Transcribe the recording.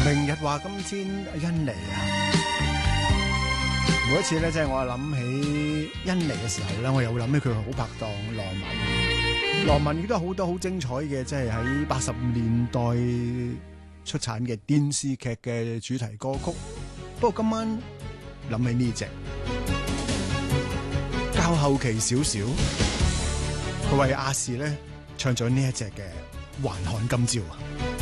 明日話今天甄妮啊，每一次咧，即係我諗起甄妮嘅時候咧，我又會諗起佢好拍檔羅文。羅文亦都有好多好精彩嘅，即係喺80年代出產嘅電視劇嘅主題歌曲。不過今晚諗起呢隻較後期少少，佢為亞視咧唱咗呢一隻嘅《還看今朝》啊。